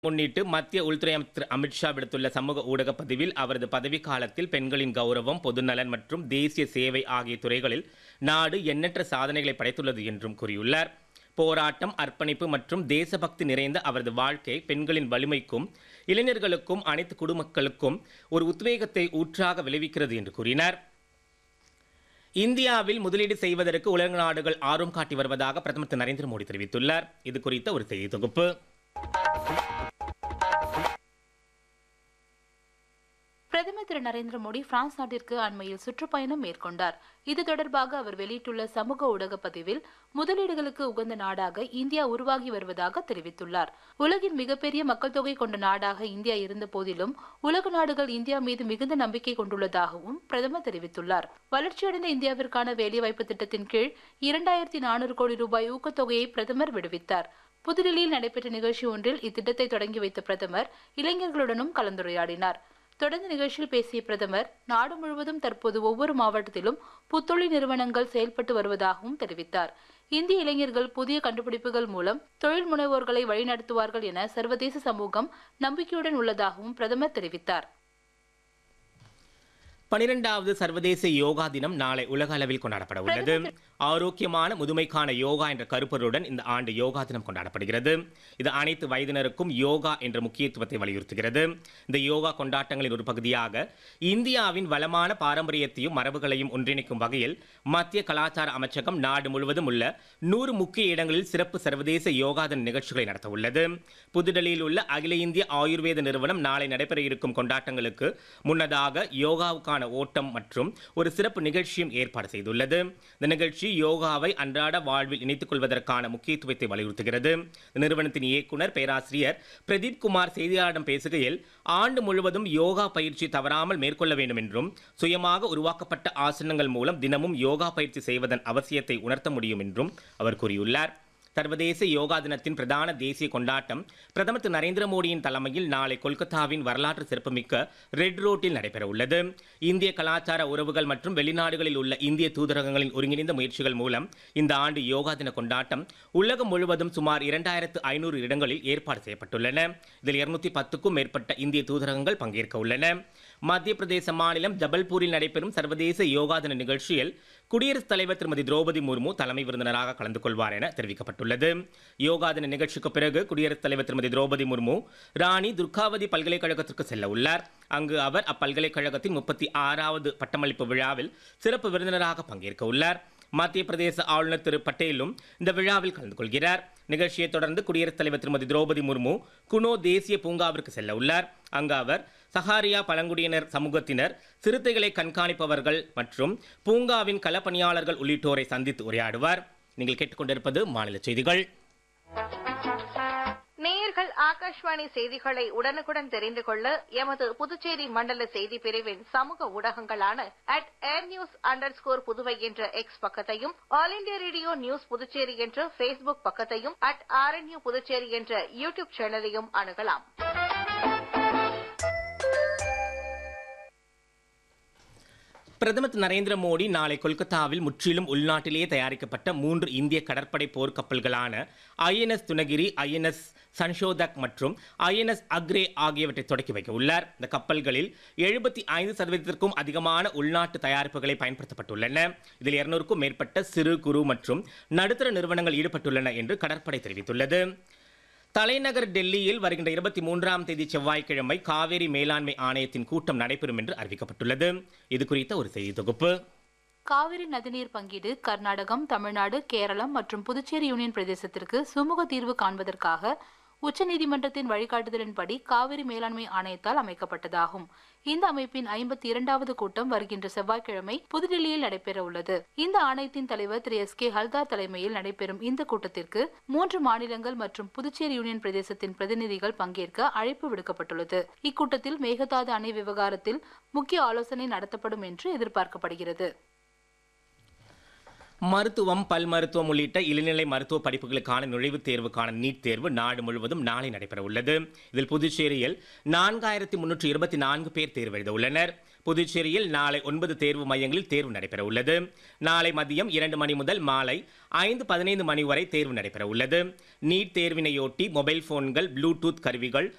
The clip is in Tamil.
முன்னிட்டு மத்திய உள்துறை அமைச்சர் அமித்ஷா விடுத்துள்ள சமூக ஊடக பதிவில் அவரது பதவிக்காலத்தில் பெண்களின் கௌரவம், பொதுநலன் மற்றும் தேசிய சேவை ஆகிய துறைகளில் நாடு எண்ணற்ற சாதனைகளை படைத்துள்ளது என்றும் கூறியுள்ளார். போராட்டம், அர்ப்பணிப்பு மற்றும் தேசபக்தி நிறைந்த அவரது வாழ்க்கை பெண்களின் வலிமைக்கும் இளைஞர்களுக்கும் அனைத்து குடிமக்களுக்கும் ஒரு உத்வேகத்தை ஊற்றாக விளைவிக்கிறது என்று கூறினார். இந்தியாவில் முதலீடு செய்வதற்கு உலக நாடுகள் ஆர்வம் காட்டி வருவதாக பிரதமர் திரு நரேந்திர மோடி தெரிவித்துள்ளார். இது குறித்த ஒரு செய்தி தொகுப்பு. பிரதமர் திரு நரேந்திர மோடி பிரான்ஸ் நாட்டிற்கு அண்மையில் சுற்றுப்பயணம் மேற்கொண்டார். இது தொடர்பாக அவர் வெளியிட்டுள்ள சமூக ஊடக பதிவில் முதலீடுகளுக்கு உகந்த நாடாக இந்தியா உருவாகி வருவதாக தெரிவித்துள்ளார். உலகின் மிகப்பெரிய மக்கள் தொகை கொண்ட நாடாக இந்தியா இருந்த போதிலும் உலக நாடுகள் இந்தியா மீது மிகுந்த நம்பிக்கை கொண்டுள்ளதாகவும் பிரதமர் தெரிவித்துள்ளார். வளர்ச்சியடைந்த இந்தியாவிற்கான வேலைவாய்ப்பு திட்டத்தின் கீழ் 2400 கோடி ரூபாய் ஊக்கத்தொகையை பிரதமர் விடுவித்தார். புதுடில்லியில் நடைபெற்ற நிகழ்ச்சி ஒன்றில் இத்திட்டத்தை தொடங்கி வைத்த பிரதமர் இளைஞர்களுடனும் கலந்துரையாடினார். தொடர்ந்து நிகழ்ச்சியில் பேசிய பிரதமர், நாடு முழுவதும் தற்போது ஒவ்வொரு மாவட்டத்திலும் புத்தொழில் நிறுவனங்கள் செயல்பட்டு வருவதாகவும் தெரிவித்தார். இந்திய இளைஞர்கள் புதிய கண்டுபிடிப்புகள் மூலம் தொழில் முனைவோர்களை வழிநடத்துவார்கள் என சர்வதேச சமூகம் நம்பிக்கையுடன் உள்ளதாகவும் பிரதமர் தெரிவித்தார். 12வது சர்வதேச யோகா தினம் நாளை உலக அளவில் கொண்டாடப்பட உள்ளது. ஆரோக்கியமான முதுமைக்கான யோகா என்ற கருப்பொருளுடன் இந்த ஆண்டு யோகா தினம் கொண்டாடப்படுகிறது. இது அனைத்து வயதினருக்கும் யோகா என்ற முக்கியத்துவத்தை வலியுறுத்துகிறது. இந்த யோகா கொண்டாட்டங்களின் ஒரு பகுதியாக இந்தியாவின் வளமான பாரம்பரியத்தையும் மரபுகளையும் ஒன்றிணைக்கும் வகையில் மத்திய கலாச்சார அமைச்சகம் நாடு முழுவதும் உள்ள 100 முக்கிய இடங்களில் சிறப்பு சர்வதேச யோகா தின நிகழ்ச்சிகளை நடத்த உள்ளது. புதுடெல்லியில் உள்ள அகில இந்திய ஆயுர்வேத நிறுவனம் நாளை நடைபெற இருக்கும் கொண்டாட்டங்களுக்கு முன்னதாக யோகாவுக்கான ஓட்டம் மற்றும் ஒரு சிறப்பு நிகழ்ச்சியும் ஏற்பாடு செய்துள்ளது. இந்த நிகழ்ச்சி யோகாவை அன்றாட வாழ்வில் இணைத்துக் கொள்வதற்கான முக்கியத்துவத்தை வலியுறுத்துகிறது. நிறுவனத்தின் இயக்குனர் பேராசிரியர் பிரதீப் குமார் செய்தியாளரிடம் பேசுகையில், ஆண்டு முழுவதும் யோகா பயிற்சி தவறாமல் மேற்கொள்ள வேண்டும் என்றும் சுயமாக உருவாக்கப்பட்ட ஆசனங்கள் மூலம் தினமும் யோகா பயிற்சி செய்வதன் அவசியத்தை உணர்த்த முடியும் என்றும் அவர் கூறியுள்ளார். சர்வதேச யோகா தினத்தின் பிரதான தேசிய கொண்டாட்டம் பிரதமர் திரு நரேந்திர மோடியின் தலைமையில் நாளை கொல்கத்தாவின் வரலாற்று சிறப்புமிக்க ரெட் ரோட்டில் நடைபெற உள்ளது. இந்திய கலாச்சார உறவுகள் மற்றும் வெளிநாடுகளில் உள்ள இந்திய தூதரகங்களின் ஒருங்கிணைந்த முயற்சிகள் மூலம் இந்த ஆண்டு யோகா தின கொண்டாட்டம் உலகம் முழுவதும் சுமார் 2500 இடங்களில் ஏற்பாடு செய்யப்பட்டுள்ளன. இதில் 210க்கும் மேற்பட்ட இந்திய தூதரகங்கள் பங்கேற்க உள்ளன. மத்திய பிரதேச மாநிலம் ஜபல்பூரில் நடைபெறும் சர்வதேச யோகா தின நிகழ்ச்சியில் குடியரசுத் தலைவர் திருமதி திரௌபதி முர்மு தலைமை விருந்தினராக கலந்து கொள்வார் என தெரிவிக்கப்பட்டுள்ளது. யோகா தின நிகழ்ச்சிக்கு பிறகு குடியரசுத் தலைவர் திருமதி திரௌபதி முர்மு ராணி துர்காவதி பல்கலைக்கழகத்திற்கு செல்ல உள்ளார். அங்கு அவர் அப்பல்கலைக்கழகத்தின் 36வது பட்டமளிப்பு விழாவில் சிறப்பு விருந்தினராக பங்கேற்க உள்ளார். மத்திய பிரதேச ஆளுநர் திரு பட்டேலும் இந்த விழாவில் கலந்து கொள்கிறார். நிகழ்ச்சியை தொடர்ந்து குடியரசுத் தலைவர் திருமதி திரௌபதி முர்மு குனோ தேசிய பூங்காவிற்கு செல்ல உள்ளார். அங்கு அவர் சஹாரியா பழங்குடியினர் சமூகத்தினர், சிறுத்தைகளை கண்காணிப்பவர்கள் மற்றும் பூங்காவின் களப்பணியாளர்கள் உள்ளிட்டோரை சந்தித்து உரையாடுவார். நீங்கள் கேட்டுக்கொண்டிருப்பது மாநில செய்திகள். நேயர்கள் ஆகாஷ்வாணி செய்திகளை உடனுக்குடன் தெரிந்து கொள்ள எமது புதுச்சேரி மண்டல செய்தி பிரிவின் சமூக ஊடகங்களான @airnews_புதுவை என்ற எக்ஸ் பக்கத்தையும், all India radio news Puducherry என்ற பேஸ்புக் பக்கத்தையும், @RNU புதுச்சேரி என்ற யூடியூப் சேனலையும் அணுகலாம். பிரதமர் திரு நரேந்திர மோடி நாளை கொல்கத்தாவில் முற்றிலும் உள்நாட்டிலேயே தயாரிக்கப்பட்ட 3 இந்திய கடற்படை போர்க்கப்பல்களான INS துனகிரி, INS சன்ஷோதக் மற்றும் INS அக்ரே ஆகியவற்றை தொடக்கி வைக்க உள்ளார். இந்த கப்பல்களில் 75% அதிகமான உள்நாட்டு தயாரிப்புகளை பயன்படுத்தப்பட்டுள்ளன. இதில் 200க்கும் மேற்பட்ட சிறு, குறு மற்றும் நடுத்தர நிறுவனங்கள் ஈடுபட்டுள்ளன என்று கடற்படை தெரிவித்துள்ளது. தலைநகர் டெல்லியில் வருகின்ற 23ஆம் தேதி செவ்வாய்க்கிழமை காவேரி மேலாண்மை ஆணையத்தின் கூட்டம் நடைபெறும் என்று அறிவிக்கப்பட்டுள்ளது. இது குறித்த ஒரு செய்தி தொகுப்பு. காவிரி நதிநீர் பங்கீடு கர்நாடகம், தமிழ்நாடு, கேரளம் மற்றும் புதுச்சேரி யூனியன் பிரதேசத்திற்கு சுமூக தீர்வு காண்பதற்காக உச்சநீதிமன்றத்தின் வழிகாட்டுதலின்படி காவிரி மேலாண்மை ஆணையத்தால் அமைக்கப்பட்டதாகும். இந்த அமைப்பின் 52வது கூட்டம் வருகின்ற செவ்வாய்க்கிழமை புதுடில்லியில் நடைபெற உள்ளது. இந்த ஆணையத்தின் தலைவர் திரு SK ஹல்தார் தலைமையில் நடைபெறும் இந்த கூட்டத்திற்கு 3 மாநிலங்கள் மற்றும் புதுச்சேரி யூனியன் பிரதேசத்தின் பிரதிநிதிகள் பங்கேற்க அழைப்பு விடுக்கப்பட்டுள்ளது. இக்கூட்டத்தில் மேகதாது அணை விவகாரத்தில் முக்கிய ஆலோசனை நடத்தப்படும் என்று எதிர்பார்க்கப்படுகிறது. மருத்துவம், பல் மருத்துவம் உள்ளிட்ட இளநிலை மருத்துவ படிப்புகளுக்கான நுழைவுத் தேர்வுக்கான நீட் தேர்வு நாடு முழுவதும் நாளை நடைபெற உள்ளது. இதில் புதுச்சேரியில் 4324 பேர் தேர்வு எழுத உள்ளனர். புதுச்சேரியில் நாளை 9 தேர்வு மையங்களில் தேர்வு நடைபெற உள்ளது. நாளை மதியம் 2 மணி முதல் மாலை 5:15 மணி வரை தேர்வு நடைபெற உள்ளது. நீட் தேர்வினையொட்டி மொபைல் போன்கள், ப்ளூடூத் கருவிகள்,